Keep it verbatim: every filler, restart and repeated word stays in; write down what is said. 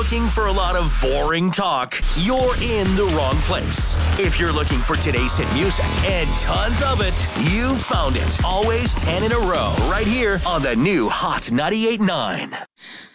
looking for a lot of boring talk, you're in the wrong place. If you're looking for today's hit music and tons of it, you found it. Always ten in a row, right here on the new Hot ninety-eight point nine.